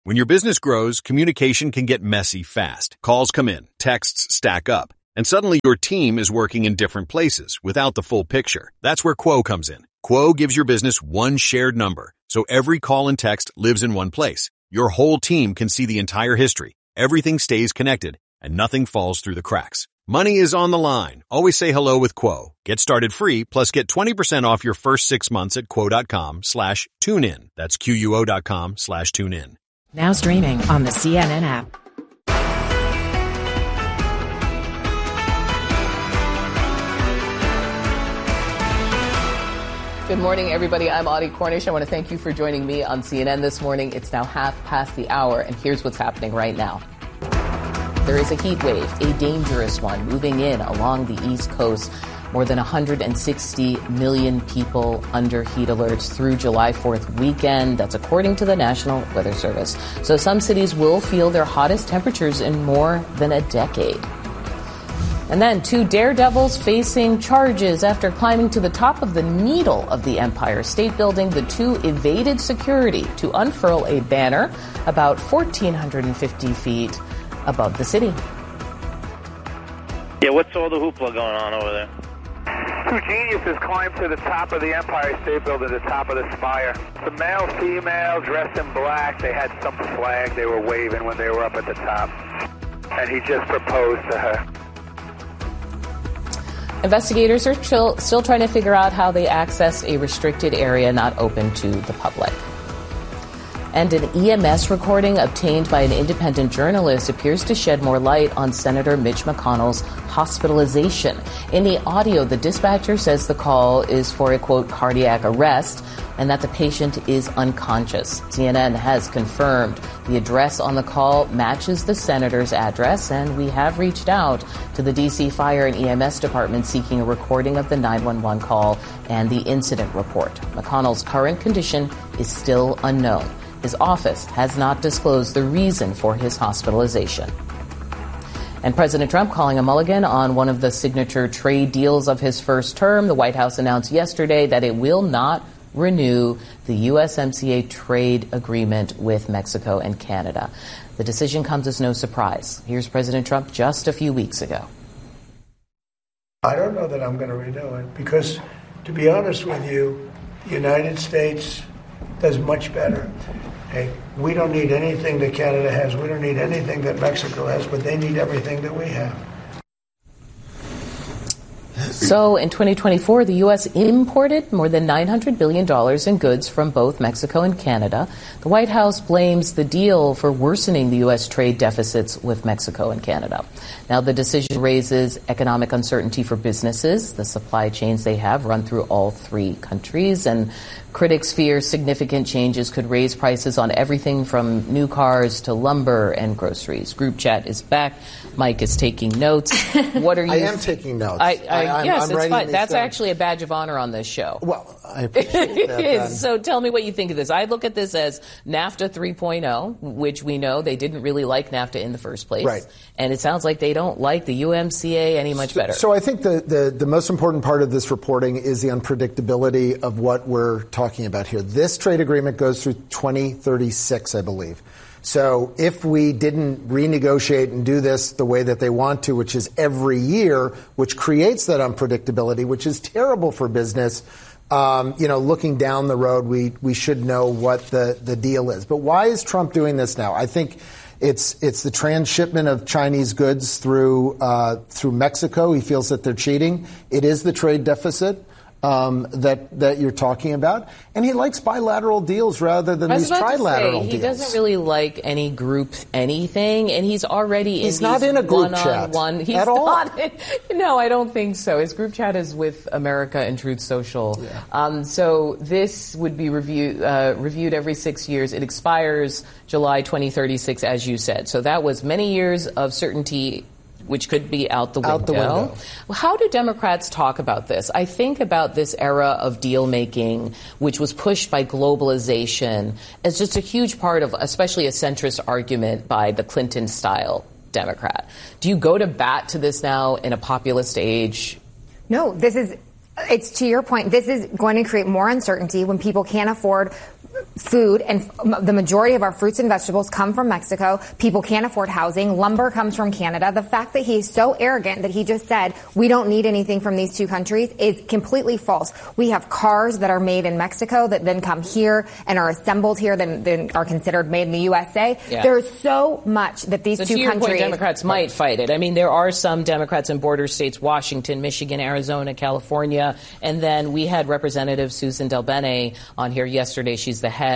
When your business grows, communication can get messy fast. Calls come in, texts stack up, and suddenly your team is working in different places without the full picture. That's where Quo comes in. Quo gives your business one shared number, so every call and text lives in one place. Your whole team can see the entire history. Everything stays connected, and nothing falls through the cracks. Money is on the line. Always say hello with Quo. Get started free, plus get 20% off your first 6 months at quo.com/tunein. That's QUO.com/tunein. Now streaming on the CNN app. Good morning, everybody. I'm Audie Cornish. I want to thank you for joining me on CNN this morning. It's now 1:30, and here's what's happening right now. There is a heat wave, a dangerous one, moving in along the East Coast. More than 160 million people under heat alerts through July 4th weekend. That's according to the National Weather Service. So some cities will feel their hottest temperatures in more than a decade. And then 2 daredevils facing charges after climbing to the top of the needle of the Empire State Building. The 2 evaded security to unfurl a banner about 1,450 feet above the city. Yeah, what's all the hoopla going on over there? 2 geniuses climbed to the top of the Empire State Building, the top of the spire. The male, female, dressed in black. They had some flag they were waving when they were up at the top. And he just proposed to her. Investigators are still trying to figure out how they accessed a restricted area not open to the public. And an EMS recording obtained by an independent journalist appears to shed more light on Senator Mitch McConnell's hospitalization. In the audio, the dispatcher says the call is for a, quote, cardiac arrest and that the patient is unconscious. CNN has confirmed the address on the call matches the senator's address, and we have reached out to the D.C. Fire and EMS Department seeking a recording of the 911 call and the incident report. McConnell's current condition is still unknown. His office has not disclosed the reason for his hospitalization. And President Trump calling a mulligan on one of the signature trade deals of his first term. The White House announced yesterday that it will not renew the USMCA trade agreement with Mexico and Canada. The decision comes as no surprise. Here's President Trump just a few weeks ago. I don't know that I'm going to renew it because, to be honest with you, the United States does much better. Hey, we don't need anything that Canada has. We don't need anything that Mexico has, but they need everything that we have. So in 2024, the U.S. imported more than $900 billion in goods from both Mexico and Canada. The White House blames the deal for worsening the U.S. trade deficits with Mexico and Canada. Now, the decision raises economic uncertainty for businesses. The supply chains they have run through all 3 countries, and critics fear significant changes could raise prices on everything from new cars to lumber and groceries. Group chat is back. Mike is taking notes. What are you? I am taking notes. Yes, I'm it's fine. That's down. actually a badge of honor on this show. Well, I appreciate that. So tell me what you think of this. I look at this as NAFTA 3.0, which we know they didn't really like NAFTA in the first place. Right. And it sounds like they don't like the UMCA any much better. So I think the most important part of this reporting is the unpredictability of what we're talking about here. This trade agreement goes through 2036, I believe. So if we didn't renegotiate and do this the way that they want to, which is every year, which creates that unpredictability, which is terrible for business, looking down the road, we should know what the deal is. But why is Trump doing this now? I think it's the transshipment of Chinese goods through Mexico. He feels that they're cheating. It is the trade deficit that you're talking about, and he likes bilateral deals rather than these trilateral deals. He doesn't really like any group anything, and he's not in a group chat at all. No, I don't think so. His group chat is with America and Truth Social. Yeah. So this would be reviewed every 6 years. It expires July 2036, as you said. So that was many years of certainty, which could be out the window. Well, how do Democrats talk about this? I think about this era of deal-making, which was pushed by globalization, as just a huge part of especially a centrist argument by the Clinton-style Democrat. Do you go to bat to this now in a populist age? No, it's to your point, this is going to create more uncertainty when people can't afford food, and the majority of our fruits and vegetables come from Mexico. People can't afford housing. Lumber comes from Canada. The fact that he's so arrogant that he just said we don't need anything from these two countries is completely false. We have cars that are made in Mexico that then come here and are assembled here, then are considered made in the USA. Yeah. There's so much that these two countries... Point, Democrats might fight it. I mean, there are some Democrats in border states, Washington, Michigan, Arizona, California, and then we had Representative Susan DelBene on here yesterday. She's the head